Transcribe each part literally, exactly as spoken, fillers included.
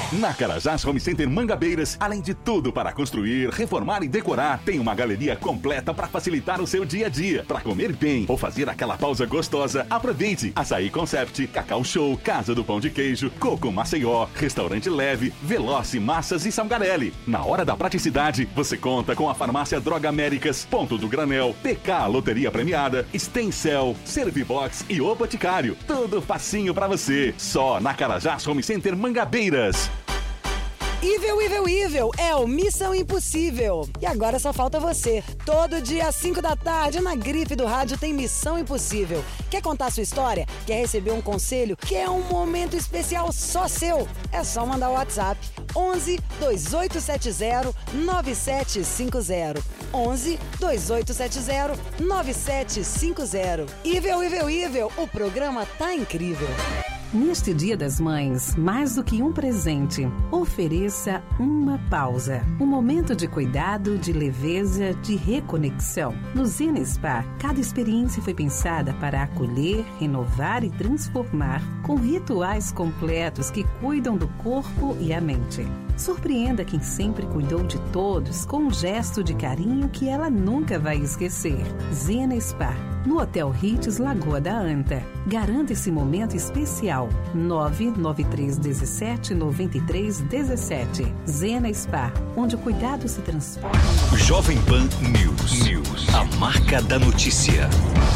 Na Carajás Home Center Mangabeiras, além de tudo para construir, reformar e decorar, tem uma galeria completa para facilitar o seu dia a dia. Para comer bem ou fazer aquela pausa gostosa, aproveite Açaí Concept, Cacau Show, Casa do Pão de Queijo, Coco Maceió, Restaurante Leve, Veloce Massas e Samgarelli. Na hora da praticidade, você conta com a farmácia Droga Américas, Ponto do Granel, P K Loteria Premiada, Stencel, Servibox e O Boticário. Tudo facinho para você. Só na Carajás Home Center Mangabeiras. Ivel, Ivel, Ivel, é o Missão Impossível. E agora só falta você. Todo dia às cinco da tarde, na grife do rádio tem Missão Impossível. Quer contar sua história? Quer receber um conselho? Quer um momento especial só seu? É só mandar o WhatsApp onze, dois oito sete zero, nove sete cinco zero. onze, dois oito sete zero, nove sete cinco zero. Ivel, Ivel, Ivel, o programa tá incrível. Neste Dia das Mães, mais do que um presente, ofereça uma pausa. Um momento de cuidado, de leveza, de reconexão. No Zena Spa, cada experiência foi pensada para acolher, renovar e transformar, com rituais completos que cuidam do corpo e a mente. Surpreenda quem sempre cuidou de todos com um gesto de carinho que ela nunca vai esquecer. Zena Spa, no Hotel Ritz Lagoa da Anta. Garanta esse momento especial. nove nove três um sete nove três um sete. Zena Spa, onde o cuidado se transforma. Jovem Pan News. News. A marca da notícia.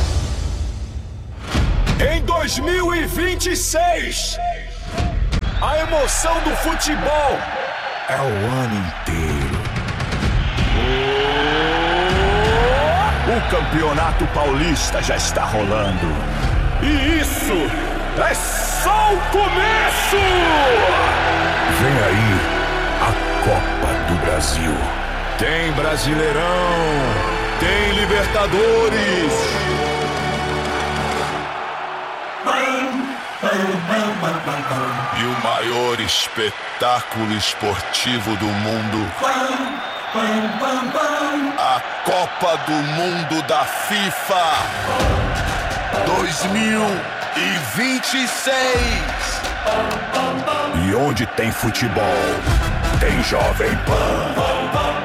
Em dois mil e vinte e seis, a emoção do futebol é o ano inteiro. O Campeonato Paulista já está rolando. E isso é só o começo! Vem aí a Copa do Brasil. Tem Brasileirão, tem Libertadores. E o maior espetáculo esportivo do mundo, a Copa do Mundo da FIFA dois mil e vinte e seis. E onde tem futebol, tem Jovem Pan.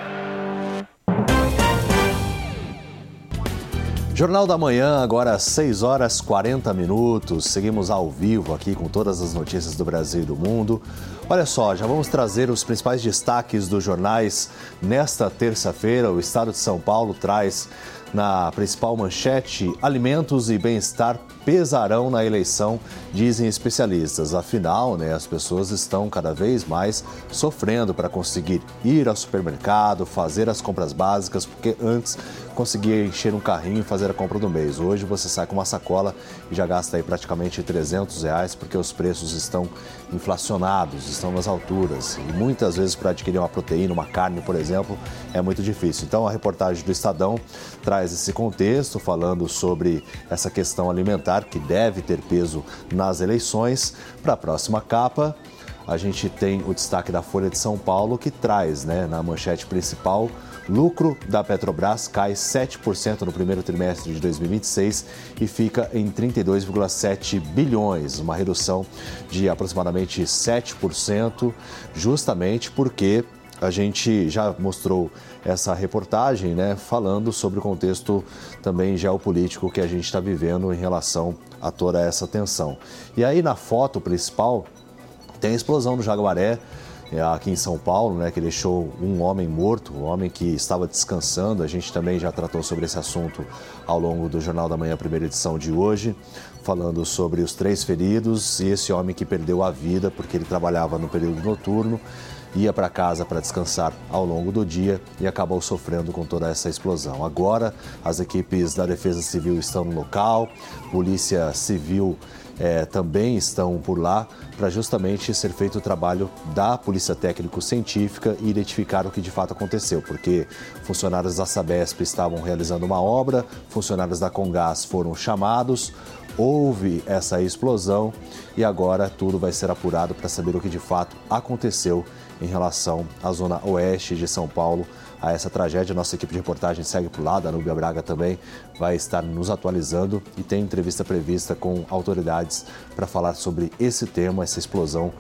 Jornal da Manhã, agora às seis horas e quarenta minutos. Seguimos ao vivo aqui com todas as notícias do Brasil e do mundo. Olha só, já vamos trazer os principais destaques dos jornais nesta terça-feira. O Estado de São Paulo traz na principal manchete: alimentos e bem-estar pesarão na eleição, dizem especialistas. Afinal, né, as pessoas estão cada vez mais sofrendo para conseguir ir ao supermercado, fazer as compras básicas, porque antes conseguia encher um carrinho e fazer a compra do mês. Hoje você sai com uma sacola e já gasta aí praticamente trezentos reais, porque os preços estão inflacionados, estão nas alturas. E muitas vezes para adquirir uma proteína, uma carne, por exemplo, é muito difícil. Então a reportagem do Estadão traz esse contexto, falando sobre essa questão alimentar que deve ter peso nas eleições. Para a próxima capa, a gente tem o destaque da Folha de São Paulo, que traz, né, na manchete principal: lucro da Petrobras cai sete por cento no primeiro trimestre de dois mil e vinte e seis e fica em trinta e dois vírgula sete bilhões, uma redução de aproximadamente sete por cento, justamente porque a gente já mostrou essa reportagem, né, falando sobre o contexto também geopolítico que a gente está vivendo em relação a toda essa tensão. E aí na foto principal tem a explosão do Jaguaré, aqui em São Paulo, né, que deixou um homem morto, um homem que estava descansando. A gente também já tratou sobre esse assunto ao longo do Jornal da Manhã, primeira edição de hoje, falando sobre os três feridos e esse homem que perdeu a vida porque ele trabalhava no período noturno, ia para casa para descansar ao longo do dia e acabou sofrendo com toda essa explosão. Agora, as equipes da Defesa Civil estão no local, Polícia Civil É, também estão por lá para justamente ser feito o trabalho da Polícia Técnico-Científica e identificar o que de fato aconteceu, porque funcionários da Sabesp estavam realizando uma obra, funcionários da Comgás foram chamados, houve essa explosão e agora tudo vai ser apurado para saber o que de fato aconteceu em relação à zona oeste de São Paulo, a essa tragédia. Nossa equipe de reportagem segue por lá, a Núbia Braga também vai estar nos atualizando e tem entrevista prevista com autoridades para falar sobre esse tema, essa explosão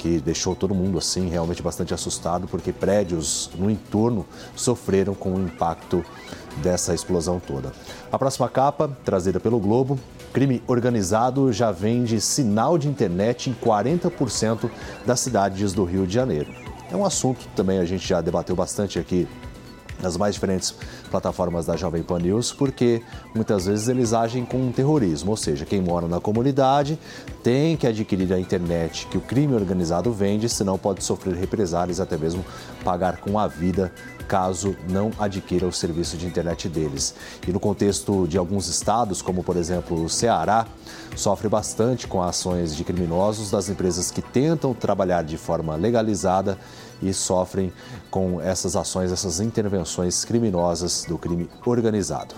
que deixou todo mundo assim realmente bastante assustado, porque prédios no entorno sofreram com o impacto dessa explosão toda. A próxima capa, trazida pelo Globo: crime organizado já vende sinal de internet em quarenta por cento das cidades do Rio de Janeiro. É um assunto que também a gente já debateu bastante aqui nas mais diferentes plataformas da Jovem Pan News, porque muitas vezes eles agem com terrorismo, ou seja, quem mora na comunidade tem que adquirir a internet que o crime organizado vende, senão pode sofrer represálias e até mesmo pagar com a vida caso não adquira o serviço de internet deles. E no contexto de alguns estados, como por exemplo o Ceará, sofre bastante com ações de criminosos das empresas que tentam trabalhar de forma legalizada e sofrem com essas ações, essas intervenções criminosas do crime organizado.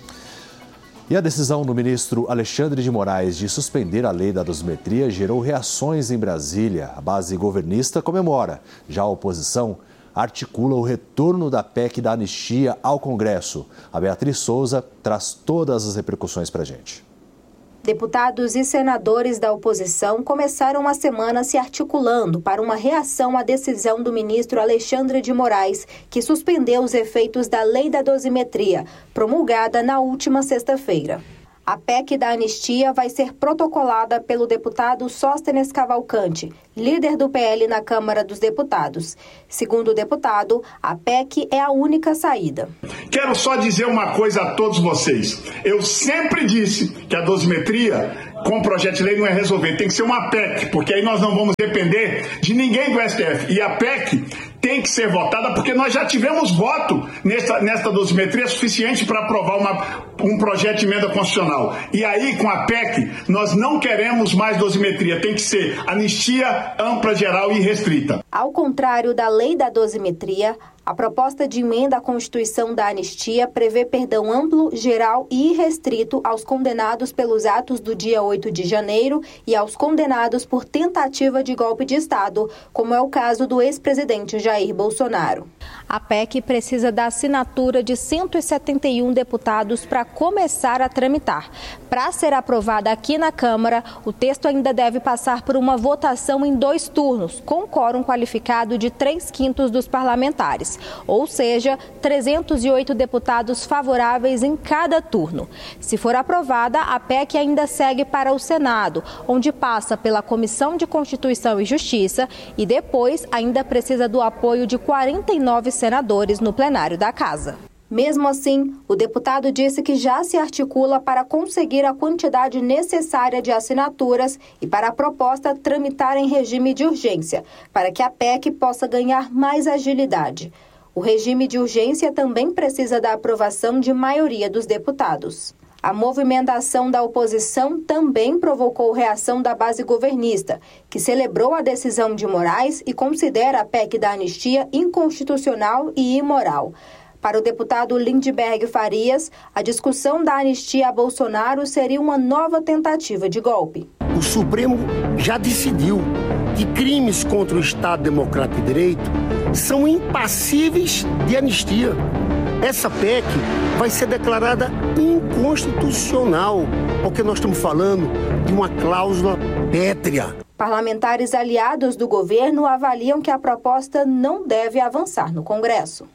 E a decisão do ministro Alexandre de Moraes de suspender a lei da dosimetria gerou reações em Brasília. A base governista comemora. Já a oposição articula o retorno da P E C da anistia ao Congresso. A Beatriz Souza traz todas as repercussões para a gente. Deputados e senadores da oposição começaram a semana se articulando para uma reação à decisão do ministro Alexandre de Moraes, que suspendeu os efeitos da lei da dosimetria, promulgada na última sexta-feira. A P E C da anistia vai ser protocolada pelo deputado Sóstenes Cavalcante, líder do P L na Câmara dos Deputados. Segundo o deputado, a P E C é a única saída. Quero só dizer uma coisa a todos vocês. Eu sempre disse que a dosimetria com o projeto de lei não é resolver, tem que ser uma P E C, porque aí nós não vamos depender de ninguém do S T F. E a P E C tem que ser votada porque nós já tivemos voto nesta, nesta dosimetria suficiente para aprovar uma, um projeto de emenda constitucional. E aí, com a P E C, nós não queremos mais dosimetria, tem que ser anistia ampla, geral e restrita. Ao contrário da lei da dosimetria, a proposta de emenda à Constituição da anistia prevê perdão amplo, geral e irrestrito aos condenados pelos atos do dia oito de janeiro e aos condenados por tentativa de golpe de Estado, como é o caso do ex-presidente Jair Bolsonaro. A P E C precisa da assinatura de cento e setenta e um deputados para começar a tramitar. Para ser aprovada aqui na Câmara, o texto ainda deve passar por uma votação em dois turnos, com quórum qualificado de três quintos dos parlamentares. Ou seja, trezentos e oito deputados favoráveis em cada turno. Se for aprovada, a P E C ainda segue para o Senado, onde passa pela Comissão de Constituição e Justiça e depois ainda precisa do apoio de quarenta e nove senadores no plenário da Casa. Mesmo assim, o deputado disse que já se articula para conseguir a quantidade necessária de assinaturas e para a proposta tramitar em regime de urgência, para que a P E C possa ganhar mais agilidade. O regime de urgência também precisa da aprovação de maioria dos deputados. A movimentação da oposição também provocou reação da base governista, que celebrou a decisão de Moraes e considera a P E C da anistia inconstitucional e imoral. Para o deputado Lindbergh Farias, a discussão da anistia a Bolsonaro seria uma nova tentativa de golpe. O Supremo já decidiu que crimes contra o Estado Democrático de Direito são impassíveis de anistia. Essa P E C vai ser declarada inconstitucional, porque nós estamos falando de uma cláusula pétrea. Parlamentares aliados do governo avaliam que a proposta não deve avançar no Congresso.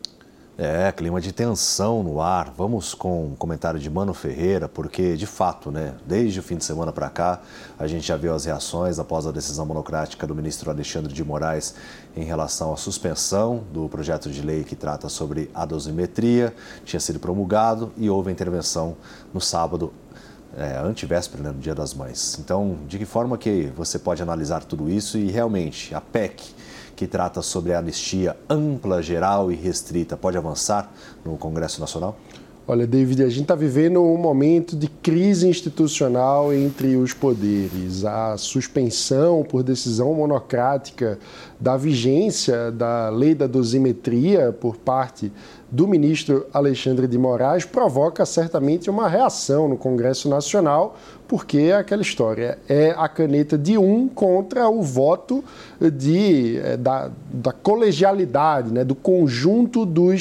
É, clima de tensão no ar. Vamos com um comentário de Mano Ferreira, porque, de fato, né, desde o fim de semana para cá, a gente já viu as reações após a decisão monocrática do ministro Alexandre de Moraes em relação à suspensão do projeto de lei que trata sobre a dosimetria. Tinha sido promulgado e houve a intervenção no sábado, é, antivéspera, né, no Dia das Mães. Então, de que forma que você pode analisar tudo isso e, realmente, a P E C, que trata sobre a anistia ampla, geral e restrita, pode avançar no Congresso Nacional? Olha, David, a gente está vivendo um momento de crise institucional entre os poderes. A suspensão por decisão monocrática da vigência da lei da dosimetria por parte do ministro Alexandre de Moraes provoca certamente uma reação no Congresso Nacional, porque é aquela história, é a caneta de um contra o voto de, da, da colegialidade, né, do conjunto dos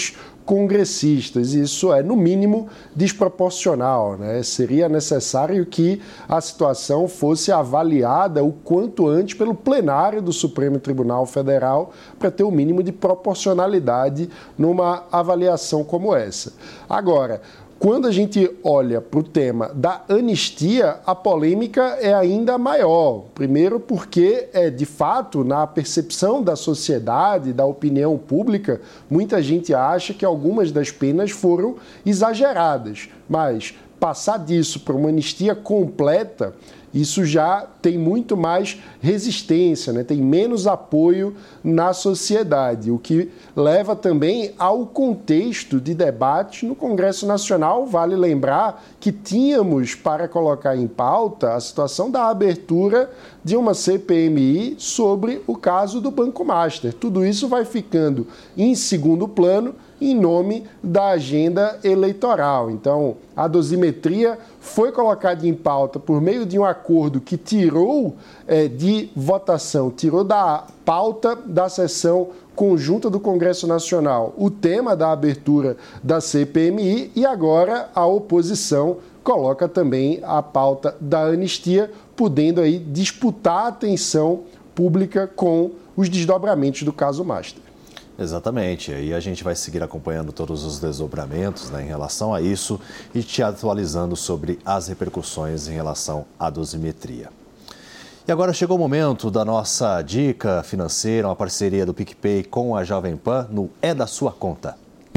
congressistas. Isso é, no mínimo, desproporcional, né? Seria necessário que a situação fosse avaliada o quanto antes pelo plenário do Supremo Tribunal Federal para ter o mínimo de proporcionalidade numa avaliação como essa. Agora, quando a gente olha para o tema da anistia, a polêmica é ainda maior. Primeiro porque, é, de fato, na percepção da sociedade, da opinião pública, muita gente acha que algumas das penas foram exageradas. Mas passar disso para uma anistia completa, isso já tem muito mais resistência, né? Tem menos apoio na sociedade, o que leva também ao contexto de debate no Congresso Nacional. Vale lembrar que tínhamos para colocar em pauta a situação da abertura de uma C P M I sobre o caso do Banco Master. Tudo isso vai ficando em segundo plano em nome da agenda eleitoral. Então, a dosimetria foi colocada em pauta por meio de um acordo que tirou é, de votação, tirou da pauta da sessão conjunta do Congresso Nacional o tema da abertura da C P M I, e agora a oposição coloca também a pauta da anistia, podendo aí disputar a atenção pública com os desdobramentos do caso Master. Exatamente, e a gente vai seguir acompanhando todos os desdobramentos, né, em relação a isso e te atualizando sobre as repercussões em relação à dosimetria. E agora chegou o momento da nossa dica financeira, uma parceria do PicPay com a Jovem Pan no É da Sua Conta.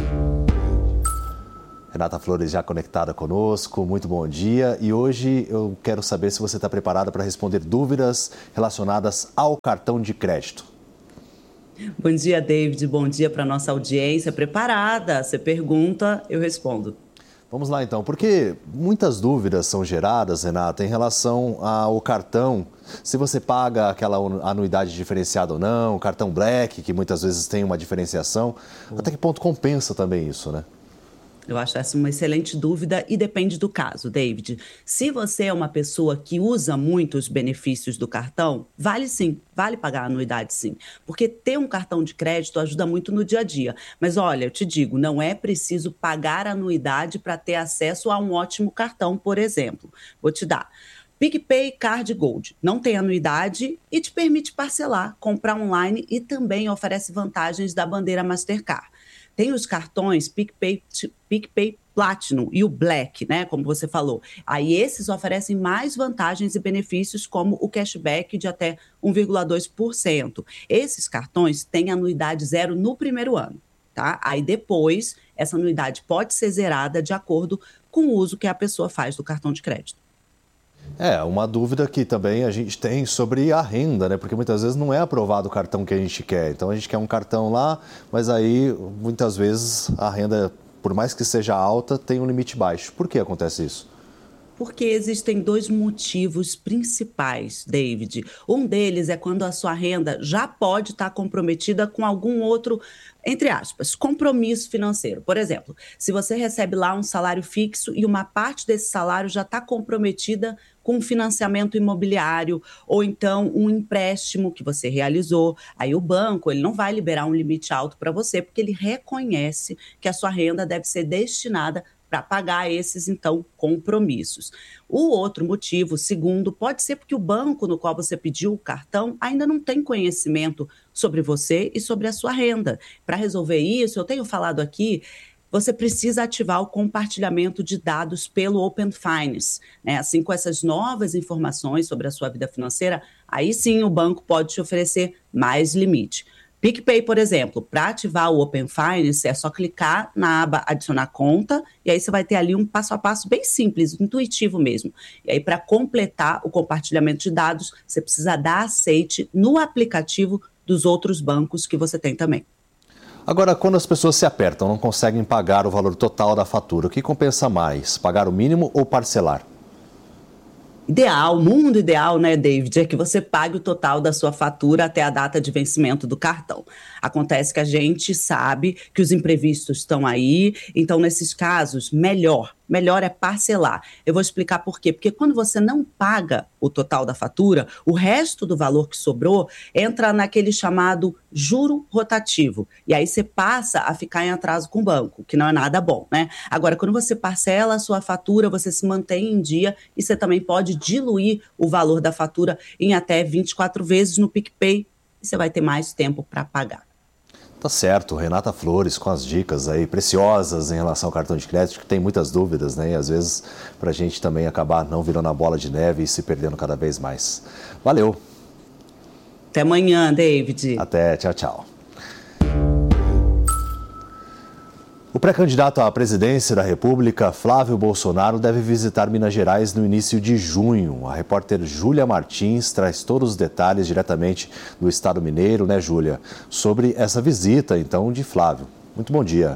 Renata Flores já conectada conosco, muito bom dia. E hoje eu quero saber se você está preparada para responder dúvidas relacionadas ao cartão de crédito. Bom dia, David. Bom dia para a nossa audiência. Preparada? Você pergunta, eu respondo. Vamos lá, então. Porque muitas dúvidas são geradas, Renata, em relação ao cartão. Se você paga aquela anuidade diferenciada ou não, o cartão Black, que muitas vezes tem uma diferenciação. Uhum. Até que ponto compensa também isso, né? Eu acho essa uma excelente dúvida e depende do caso, David. Se você é uma pessoa que usa muito os benefícios do cartão, vale sim, vale pagar a anuidade sim. Porque ter um cartão de crédito ajuda muito no dia a dia. Mas olha, eu te digo, não é preciso pagar a anuidade para ter acesso a um ótimo cartão, por exemplo. Vou te dar. PicPay Card Gold não tem anuidade e te permite parcelar, comprar online e também oferece vantagens da bandeira Mastercard. Tem os cartões PicPay, PicPay Platinum e o Black, né, como você falou. Aí esses oferecem mais vantagens e benefícios, como o cashback de até um vírgula dois por cento. Esses cartões têm anuidade zero no primeiro ano, tá? Aí depois, essa anuidade pode ser zerada de acordo com o uso que a pessoa faz do cartão de crédito. É, uma dúvida que também a gente tem sobre a renda, né? Porque muitas vezes não é aprovado o cartão que a gente quer. Então a gente quer um cartão lá, mas aí muitas vezes a renda, por mais que seja alta, tem um limite baixo. Por que acontece isso? Porque existem dois motivos principais, David. Um deles é quando a sua renda já pode estar comprometida com algum outro, entre aspas, compromisso financeiro. Por exemplo, se você recebe lá um salário fixo e uma parte desse salário já está comprometida com financiamento imobiliário ou então um empréstimo que você realizou, aí o banco ele não vai liberar um limite alto para você porque ele reconhece que a sua renda deve ser destinada para pagar esses, então, compromissos. O outro motivo, segundo, pode ser porque o banco no qual você pediu o cartão ainda não tem conhecimento sobre você e sobre a sua renda. Para resolver isso, eu tenho falado aqui, você precisa ativar o compartilhamento de dados pelo Open Finance, né? Assim, com essas novas informações sobre a sua vida financeira, aí sim o banco pode te oferecer mais limite. PicPay, por exemplo, para ativar o Open Finance, é só clicar na aba Adicionar Conta, e aí você vai ter ali um passo a passo bem simples, intuitivo mesmo. E aí, para completar o compartilhamento de dados, você precisa dar aceite no aplicativo dos outros bancos que você tem também. Agora, quando as pessoas se apertam, não conseguem pagar o valor total da fatura, o que compensa mais? Pagar o mínimo ou parcelar? Ideal, mundo ideal, né, David, é que você pague o total da sua fatura até a data de vencimento do cartão. Acontece que a gente sabe que os imprevistos estão aí, então nesses casos, melhor melhor é parcelar. Eu vou explicar por quê. Porque quando você não paga o total da fatura, o resto do valor que sobrou entra naquele chamado juro rotativo. E aí você passa a ficar em atraso com o banco, que não é nada bom, né? Agora, quando você parcela a sua fatura, você se mantém em dia e você também pode diluir o valor da fatura em até vinte e quatro vezes no PicPay e você vai ter mais tempo para pagar. Tá certo, Renata Flores com as dicas aí preciosas em relação ao cartão de crédito, que tem muitas dúvidas, né? E às vezes para a gente também acabar não virando a bola de neve e se perdendo cada vez mais. Valeu! Até amanhã, David. Até, tchau, tchau. O pré-candidato à presidência da República, Flávio Bolsonaro, deve visitar Minas Gerais no início de junho. A repórter Júlia Martins traz todos os detalhes diretamente do estado mineiro, né, Júlia? Sobre essa visita, então, de Flávio. Muito bom dia.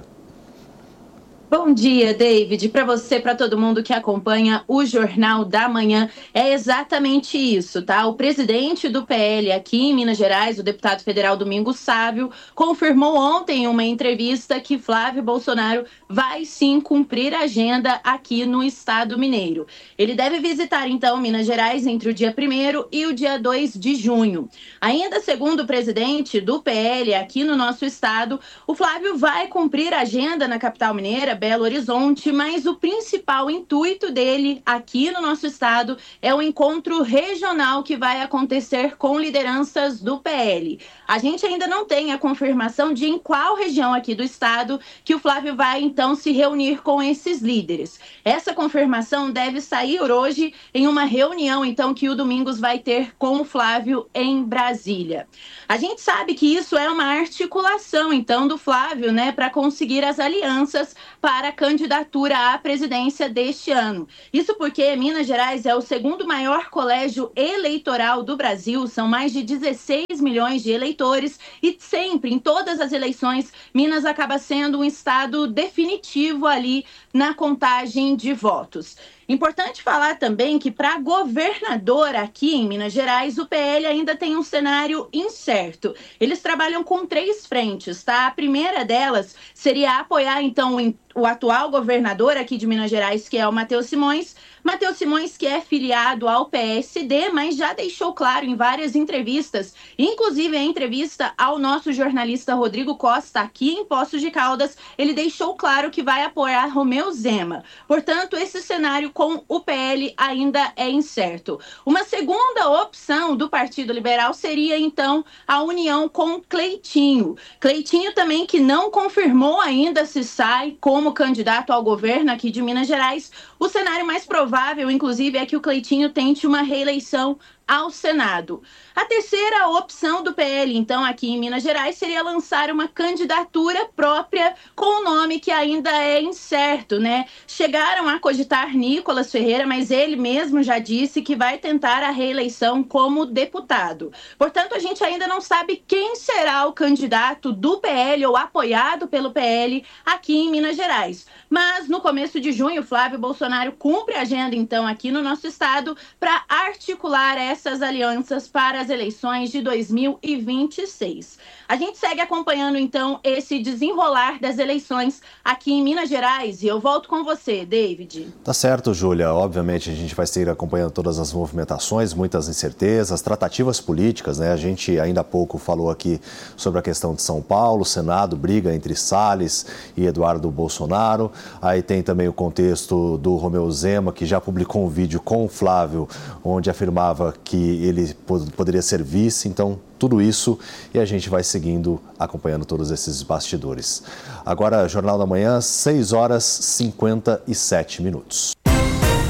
Bom dia, David. Para você, para todo mundo que acompanha o Jornal da Manhã, é exatamente isso, tá? O presidente do P L aqui em Minas Gerais, o deputado federal Domingos Sávio, confirmou ontem em uma entrevista que Flávio Bolsonaro vai sim cumprir a agenda aqui no estado mineiro. Ele deve visitar, então, Minas Gerais entre o dia primeiro e o dia dois de junho. Ainda segundo o presidente do P L aqui no nosso estado, o Flávio vai cumprir a agenda na capital mineira, Belo Horizonte, mas o principal intuito dele aqui no nosso estado é o encontro regional que vai acontecer com lideranças do P L. A gente ainda não tem a confirmação de em qual região aqui do estado que o Flávio vai então se reunir com esses líderes. Essa confirmação deve sair hoje em uma reunião então que o Domingos vai ter com o Flávio em Brasília. A gente sabe que isso é uma articulação então do Flávio, né, para conseguir as alianças para a candidatura à presidência deste ano. Isso porque Minas Gerais é o segundo maior colégio eleitoral do Brasil, são mais de dezesseis milhões de eleitores e sempre, em todas as eleições, Minas acaba sendo um estado definitivo ali na contagem de votos. Importante falar também que para governador aqui em Minas Gerais, o P L ainda tem um cenário incerto. Eles trabalham com três frentes, tá? A primeira delas seria apoiar, então, o atual governador aqui de Minas Gerais, que é o Matheus Simões. Matheus Simões, que é filiado ao P S D, mas já deixou claro em várias entrevistas, inclusive a entrevista ao nosso jornalista Rodrigo Costa aqui em Poços de Caldas, ele deixou claro que vai apoiar Romeu Zema. Portanto, esse cenário com o P L ainda é incerto. Uma segunda opção do Partido Liberal seria, então, a união com Cleitinho. Cleitinho também que não confirmou ainda se sai como candidato ao governo aqui de Minas Gerais. O cenário mais provável, inclusive, é que o Cleitinho tente uma reeleição ao Senado. A terceira opção do P L, então, aqui em Minas Gerais, seria lançar uma candidatura própria com um nome que ainda é incerto, né? Chegaram a cogitar Nicolas Ferreira, mas ele mesmo já disse que vai tentar a reeleição como deputado. Portanto, a gente ainda não sabe quem será o candidato do P L ou apoiado pelo P L aqui em Minas Gerais. Mas, no começo de junho, Flávio Bolsonaro cumpre a agenda, então, aqui no nosso estado para articular essa essas alianças para as eleições de dois mil e vinte e seis. A gente segue acompanhando, então, esse desenrolar das eleições aqui em Minas Gerais e eu volto com você, David. Tá certo, Júlia. Obviamente, a gente vai seguir acompanhando todas as movimentações, muitas incertezas, tratativas políticas, né? A gente ainda há pouco falou aqui sobre a questão de São Paulo, Senado, briga entre Salles e Eduardo Bolsonaro. Aí tem também o contexto do Romeu Zema, que já publicou um vídeo com o Flávio, onde afirmava que ele poderia ser vice, então tudo isso e a gente vai seguindo, acompanhando todos esses bastidores. Agora, Jornal da Manhã, seis horas e cinquenta e sete minutos.